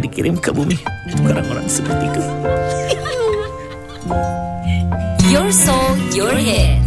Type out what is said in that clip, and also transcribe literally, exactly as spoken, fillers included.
dikirim ke bumi untuk orang-orang sepertiku. Your soul, your hit.